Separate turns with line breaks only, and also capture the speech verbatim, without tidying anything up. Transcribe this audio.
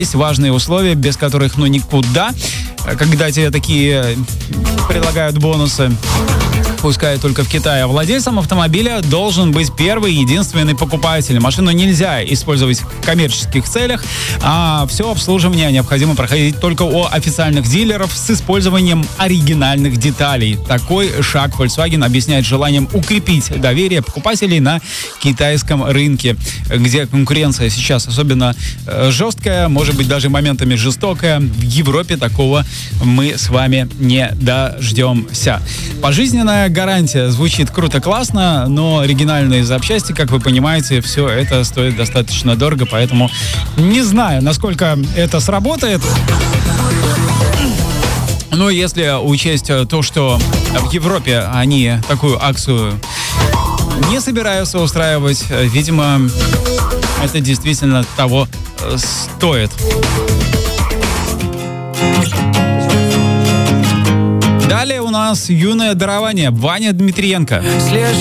Есть важные условия, без которых ну никуда, когда тебе такие предлагают бонусы. Пускай только в Китае. Владельцем автомобиля должен быть первый и единственный покупатель. Машину нельзя использовать в коммерческих целях, а все обслуживание необходимо проходить только у официальных дилеров с использованием оригинальных деталей. Такой шаг Volkswagen объясняет желанием укрепить доверие покупателей на китайском рынке, где конкуренция сейчас особенно э, жесткая, может быть даже моментами жестокая. В Европе такого мы с вами не дождемся. Пожизненная гарантия звучит круто, классно, но оригинальные запчасти, как вы понимаете, все это стоит достаточно дорого, поэтому не знаю, насколько это сработает. Но если учесть то, что в Европе они такую акцию не собираются устраивать, видимо, это действительно того стоит. Далее у нас юное дарование Ваня Дмитриенко.